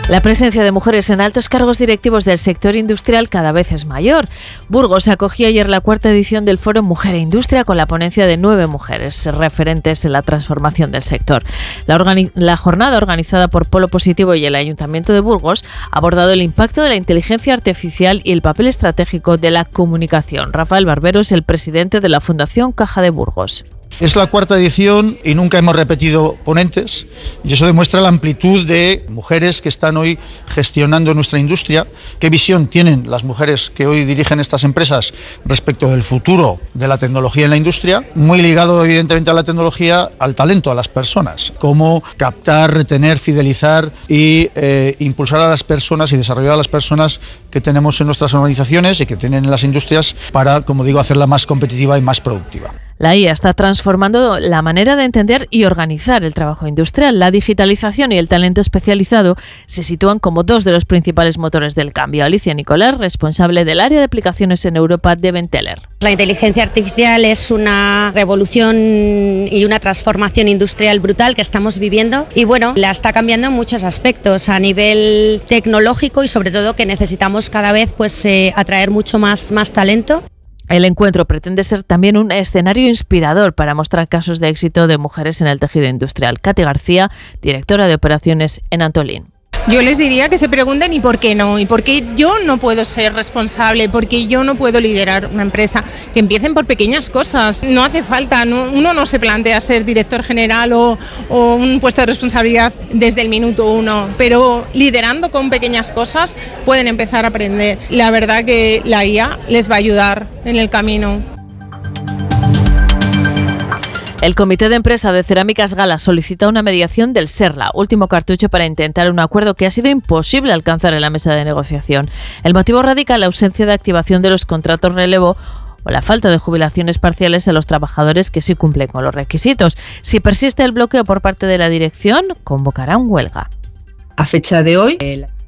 La presencia de mujeres en altos cargos directivos del sector industrial cada vez es mayor. Burgos acogió ayer la 4ª edición del Foro Mujer e Industria con la ponencia de 9 mujeres referentes en la transformación del sector. La jornada, organizada por Polo Positivo y el Ayuntamiento de Burgos, ha abordado el impacto de la inteligencia artificial y el papel estratégico de la comunicación. Rafael Barbero es el presidente de la Fundación Caja de Burgos. Es la 4ª edición y nunca hemos repetido ponentes, y eso demuestra la amplitud de mujeres que están hoy gestionando nuestra industria, qué visión tienen las mujeres que hoy dirigen estas empresas respecto del futuro de la tecnología en la industria, muy ligado evidentemente a la tecnología, al talento, a las personas, cómo captar, retener, fidelizar y impulsar a las personas y desarrollar a las personas que tenemos en nuestras organizaciones y que tienen en las industrias para, como digo, hacerla más competitiva y más productiva. La IA está transformando la manera de entender y organizar el trabajo industrial. La digitalización y el talento especializado se sitúan como dos de los principales motores del cambio. Alicia Nicolás, responsable del área de aplicaciones en Europa de Benteler. La inteligencia artificial es una revolución y una transformación industrial brutal que estamos viviendo y bueno, la está cambiando en muchos aspectos a nivel tecnológico y sobre todo que necesitamos cada vez atraer mucho más talento. El encuentro pretende ser también un escenario inspirador para mostrar casos de éxito de mujeres en el tejido industrial. Katy García, directora de operaciones en Antolín. Yo les diría que se pregunten ¿y por qué no? ¿Y por qué yo no puedo ser responsable? ¿Por qué yo no puedo liderar una empresa? Que empiecen por pequeñas cosas. No hace falta, uno no se plantea ser director general o un puesto de responsabilidad desde el minuto 1, pero liderando con pequeñas cosas pueden empezar a aprender. La verdad que la IA les va a ayudar en el camino. El Comité de Empresa de Cerámicas Gala solicita una mediación del SERLA, último cartucho para intentar un acuerdo que ha sido imposible alcanzar en la mesa de negociación. El motivo radica en la ausencia de activación de los contratos relevo o la falta de jubilaciones parciales a los trabajadores que sí cumplen con los requisitos. Si persiste el bloqueo por parte de la dirección, convocarán huelga. A fecha de hoy,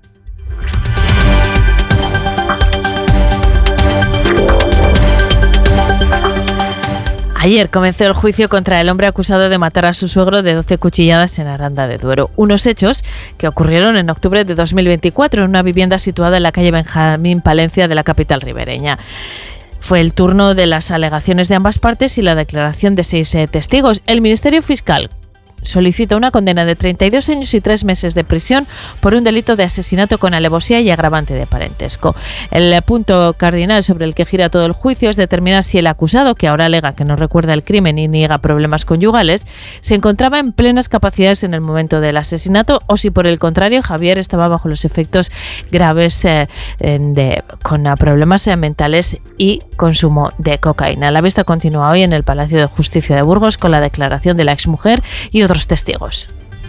Ayer comenzó el juicio contra el hombre acusado de matar a su suegro de 12 cuchilladas en Aranda de Duero. Unos hechos que ocurrieron en octubre de 2024 en una vivienda situada en la calle Benjamín Palencia de la capital ribereña. Fue el turno de las alegaciones de ambas partes y la declaración de 6 testigos. El Ministerio Fiscal solicita una condena de 32 años y 3 meses de prisión por un delito de asesinato con alevosía y agravante de parentesco. El punto cardinal sobre el que gira todo el juicio es determinar si el acusado, que ahora alega que no recuerda el crimen y niega problemas conyugales, se encontraba en plenas capacidades en el momento del asesinato o si por el contrario Javier estaba bajo los efectos graves con problemas mentales y consumo de cocaína. La vista continúa hoy en el Palacio de Justicia de Burgos con la declaración de la exmujer y otros testigos.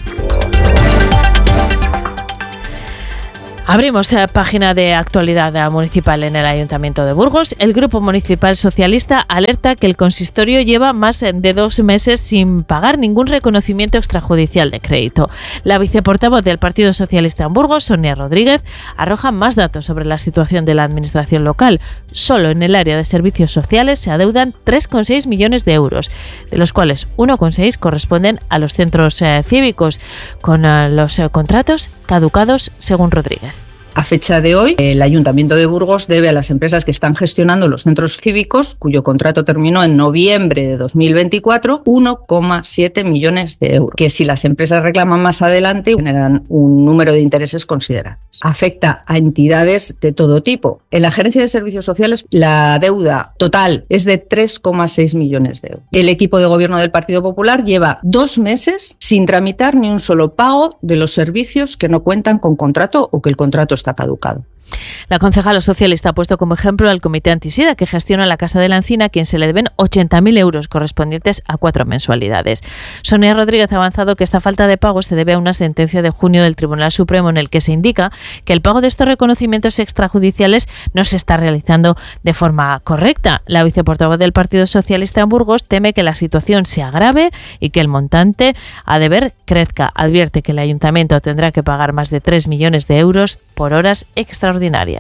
Abrimos página de actualidad municipal en el Ayuntamiento de Burgos. El Grupo Municipal Socialista alerta que el consistorio lleva más de 2 meses sin pagar ningún reconocimiento extrajudicial de crédito. La viceportavoz del Partido Socialista en Burgos, Sonia Rodríguez, arroja más datos sobre la situación de la administración local. Solo en el área de servicios sociales se adeudan 3,6 millones de euros, de los cuales 1,6 corresponden a los centros cívicos, con los contratos caducados según Rodríguez. A fecha de hoy, el Ayuntamiento de Burgos debe a las empresas que están gestionando los centros cívicos, cuyo contrato terminó en noviembre de 2024, 1,7 millones de euros, que si las empresas reclaman más adelante generan un número de intereses considerables. Afecta a entidades de todo tipo. En la Gerencia de Servicios Sociales, la deuda total es de 3,6 millones de euros. El equipo de gobierno del Partido Popular lleva 2 meses sin tramitar ni un solo pago de los servicios que no cuentan con contrato o que el contrato está caducado. La concejala socialista ha puesto como ejemplo al Comité Antisida, que gestiona la Casa de la Encina, a quien se le deben 80.000 euros correspondientes a 4 mensualidades. Sonia Rodríguez ha avanzado que esta falta de pago se debe a una sentencia de junio del Tribunal Supremo en el que se indica que el pago de estos reconocimientos extrajudiciales no se está realizando de forma correcta. La viceportavoz del Partido Socialista en Burgos teme que la situación se agrave y que el montante a deber crezca. Advierte que el ayuntamiento tendrá que pagar más de 3 millones de euros por horas extraordinarias.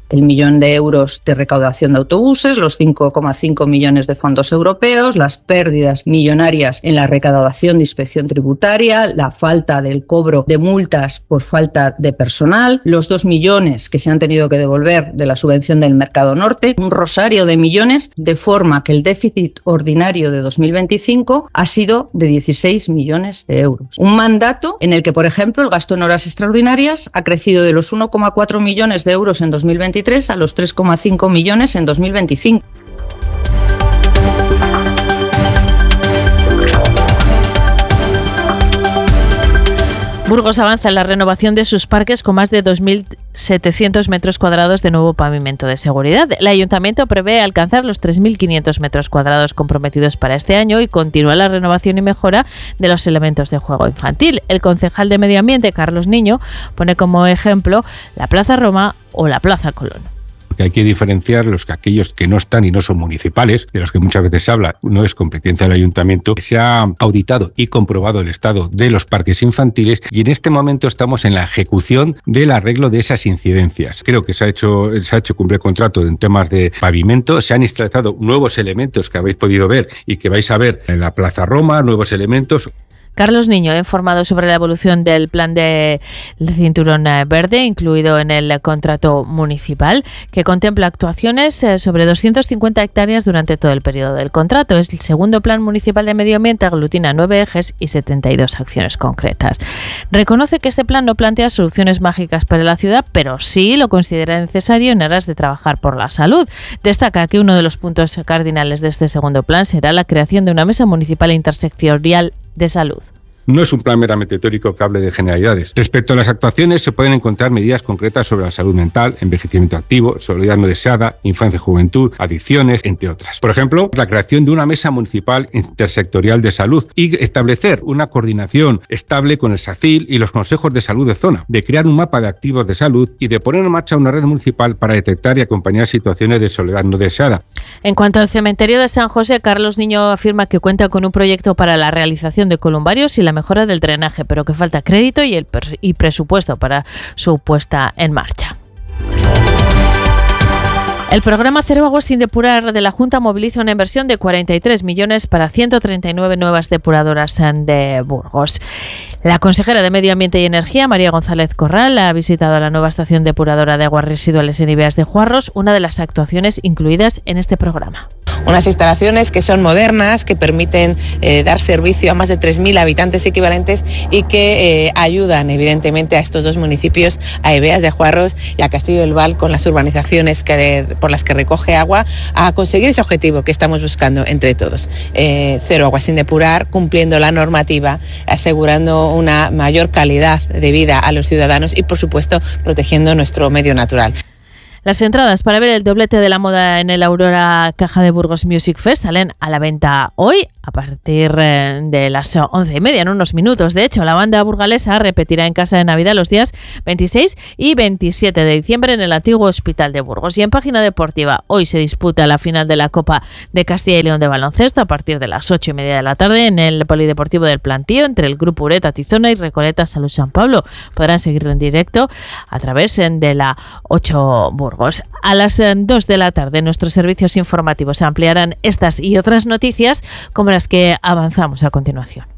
el 1 millón de euros de recaudación de autobuses, los 5,5 millones de fondos europeos, las pérdidas millonarias en la recaudación de inspección tributaria, la falta del cobro de multas por falta de personal, los 2 millones que se han tenido que devolver de la subvención del Mercado Norte, un rosario de millones, de forma que el déficit ordinario de 2025 ha sido de 16 millones de euros. Un mandato en el que, por ejemplo, el gasto en horas extraordinarias ha crecido de los 1,4 millones de euros en 2023 a los 3,5 millones en 2025. Burgos avanza en la renovación de sus parques con más de 2.700 metros cuadrados de nuevo pavimento de seguridad. El Ayuntamiento prevé alcanzar los 3.500 metros cuadrados comprometidos para este año y continúa la renovación y mejora de los elementos de juego infantil. El concejal de Medio Ambiente, Carlos Niño, pone como ejemplo la Plaza Roma o la Plaza Colón. Que hay que diferenciar aquellos que no están y no son municipales, de los que muchas veces se habla, no es competencia del ayuntamiento. Se ha auditado y comprobado el estado de los parques infantiles y en este momento estamos en la ejecución del arreglo de esas incidencias. Creo que se ha hecho cumplir contrato en temas de pavimento, se han instalado nuevos elementos que habéis podido ver y que vais a ver en la Plaza Roma, nuevos elementos. Carlos Niño ha informado sobre la evolución del plan de Cinturón Verde, incluido en el contrato municipal, que contempla actuaciones sobre 250 hectáreas durante todo el periodo del contrato. Es el segundo plan municipal de medio ambiente, aglutina 9 ejes y 72 acciones concretas. Reconoce que este plan no plantea soluciones mágicas para la ciudad, pero sí lo considera necesario en aras de trabajar por la salud. Destaca que uno de los puntos cardinales de este segundo plan será la creación de una mesa municipal intersectorial de salud. No es un plan meramente teórico que hable de generalidades. Respecto a las actuaciones, se pueden encontrar medidas concretas sobre la salud mental, envejecimiento activo, soledad no deseada, infancia y juventud, adicciones, entre otras. Por ejemplo, la creación de una mesa municipal intersectorial de salud y establecer una coordinación estable con el SACIL y los consejos de salud de zona, de crear un mapa de activos de salud y de poner en marcha una red municipal para detectar y acompañar situaciones de soledad no deseada. En cuanto al cementerio de San José, Carlos Niño afirma que cuenta con un proyecto para la realización de columbarios y la mejora del drenaje, pero que falta crédito y presupuesto para su puesta en marcha. El programa Cero Aguas sin Depurar de la Junta moviliza una inversión de 43 millones para 139 nuevas depuradoras de Burgos. La consejera de Medio Ambiente y Energía, María González Corral, ha visitado la nueva estación depuradora de aguas residuales en Ibeas de Juarros, una de las actuaciones incluidas en este programa. Unas instalaciones que son modernas, que permiten dar servicio a más de 3.000 habitantes equivalentes y que ayudan evidentemente a estos dos municipios, a Ibeas de Juarros y a Castillo del Val, con las urbanizaciones por las que recoge agua, a conseguir ese objetivo que estamos buscando entre todos. Cero aguas sin depurar, cumpliendo la normativa, asegurando una mayor calidad de vida a los ciudadanos y, por supuesto, protegiendo nuestro medio natural. Las entradas para ver el doblete de la moda en el Aurora Caja de Burgos Music Fest salen a la venta hoy a partir de las 11:30, en unos minutos. De hecho, la banda burgalesa repetirá en Casa de Navidad los días 26 y 27 de diciembre en el antiguo Hospital de Burgos. Y en página deportiva, hoy se disputa la final de la Copa de Castilla y León de baloncesto a partir de las 8:30 de la tarde en el Polideportivo del Plantío entre el Grupo Ureta Tizona y Recoleta Salud San Pablo. Podrán seguirlo en directo a través de la 8 Burgos. A las 2 de la tarde nuestros servicios informativos ampliarán estas y otras noticias como las que avanzamos a continuación.